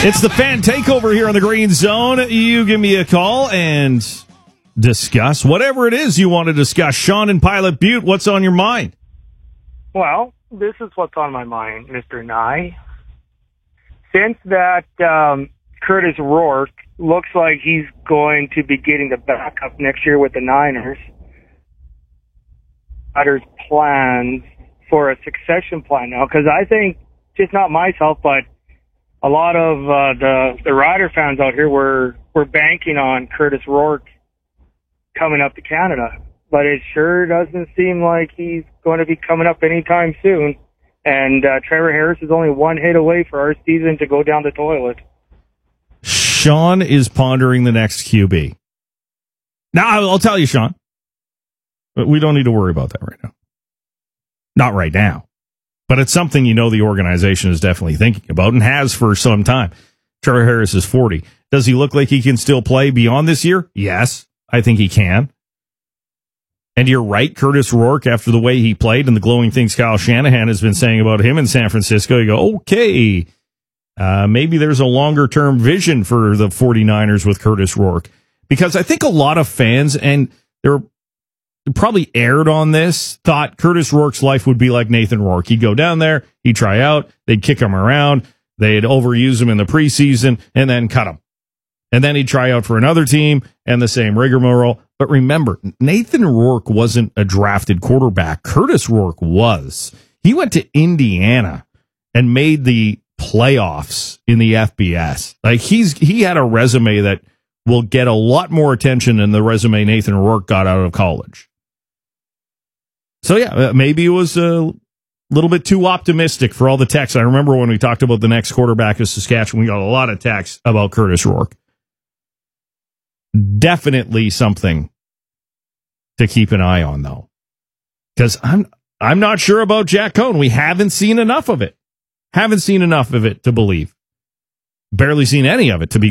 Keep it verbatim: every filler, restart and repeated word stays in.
It's the Fan Takeover here on the Green Zone. You give me a call and discuss whatever it is you want to discuss. Sean in Pilot Butte, what's on your mind? Well, this is what's on my mind, Mister Nye. Since that um, Curtis Rourke looks like he's going to be getting the backup next year with the Niners, Riders plans for a succession plan now, because I think, just not myself, but a lot of uh, the the Rider fans out here were were banking on Curtis Rourke coming up to Canada, but it sure doesn't seem like he's going to be coming up anytime soon. And uh, Trevor Harris is only one hit away for our season to go down the toilet. Sean is pondering the next Q B. Now, I'll tell you, Sean, but we don't need to worry about that right now. Not right now. But it's something you know the organization is definitely thinking about and has for some time. Trevor Harris is forty. Does he look like he can still play beyond this year? Yes, I think he can. And you're right, Curtis Rourke, after the way he played and the glowing things Kyle Shanahan has been saying about him in San Francisco, you go, okay, uh, maybe there's a longer-term vision for the 49ers with Curtis Rourke. Because I think a lot of fans, and they're probably aired on this, thought Curtis Rourke's life would be like Nathan Rourke. He'd go down there, he'd try out, they'd kick him around, they'd overuse him in the preseason, and then cut him. And then he'd try out for another team, and the same rigmarole. But remember, Nathan Rourke wasn't a drafted quarterback. Curtis Rourke was. He went to Indiana and made the playoffs in the F B S. Like he's he had a resume that will get a lot more attention than the resume Nathan Rourke got out of college. So yeah, maybe it was a little bit too optimistic for all the texts. I remember when we talked about the next quarterback of Saskatchewan, we got a lot of texts about Curtis Rourke. Definitely something to keep an eye on, though, because I'm I'm not sure about Jack Cohn. We haven't seen enough of it. Haven't seen enough of it to believe. Barely seen any of it to be